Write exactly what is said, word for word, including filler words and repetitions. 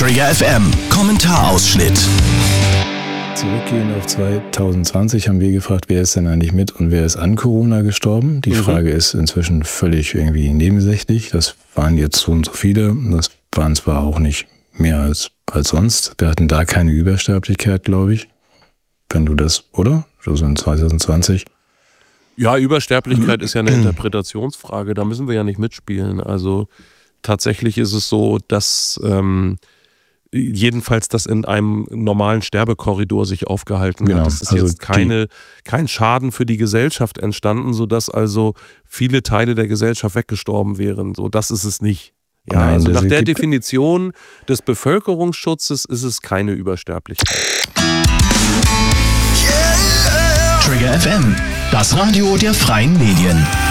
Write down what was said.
Trigger F M, Kommentarausschnitt. Zurückgehend auf zwanzig zwanzig haben wir gefragt, wer ist denn eigentlich mit und wer ist an Corona gestorben? Die mhm. Frage ist inzwischen völlig irgendwie nebensächlich. Das waren jetzt so und so viele. Das waren zwar auch nicht mehr als, als sonst. Wir hatten da keine Übersterblichkeit, glaube ich. Wenn du das, oder? So in zwanzig zwanzig. Ja, Übersterblichkeit ist ja eine Interpretationsfrage. Da müssen wir ja nicht mitspielen. Also tatsächlich ist es so, dass ähm, jedenfalls das in einem normalen Sterbekorridor sich aufgehalten genau. hat. Es ist also jetzt keine, kein Schaden für die Gesellschaft entstanden, sodass also viele Teile der Gesellschaft weggestorben wären. So, das ist es nicht. Ja, Nein, also nach der gibt... Definition des Bevölkerungsschutzes ist es keine Übersterblichkeit. Trigger F M, das Radio der freien Medien.